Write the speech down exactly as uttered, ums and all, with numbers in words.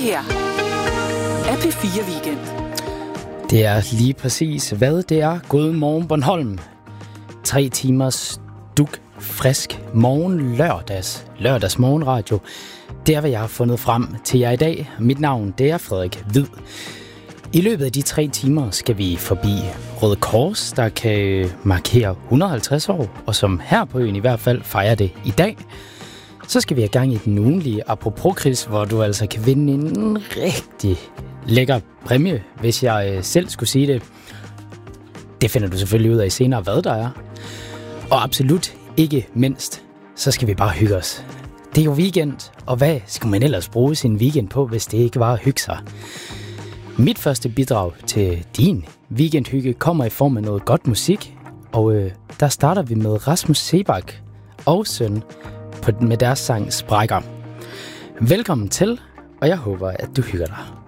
her er P fire Weekend. Det er lige præcis, hvad det er. God morgen Bornholm. Tre timers duk frisk morgen lørdags. Lørdags morgenradio. Det er, hvad jeg har fundet frem til jer i dag. Mit navn, det er Frederik Hvid. I løbet af de tre timer skal vi forbi Røde Kors, der kan markere et hundrede og halvtreds år, og som her på øen i hvert fald fejrer det i dag. Så skal vi have gang i den ugenlige apropos-quiz, hvor du altså kan vinde en rigtig lækker præmie, hvis jeg selv skulle sige det. Det finder du selvfølgelig ud af senere, hvad der er. Og absolut ikke mindst, så skal vi bare hygge os. Det er jo weekend, og hvad skal man ellers bruge sin weekend på, hvis det ikke var at hygge sig? Mit første bidrag til din weekendhygge kommer i form af noget godt musik, og øh, der starter vi med Rasmus Seebach og søn på, med deres sang Sprækker. Velkommen til, og jeg håber, at du hygger dig.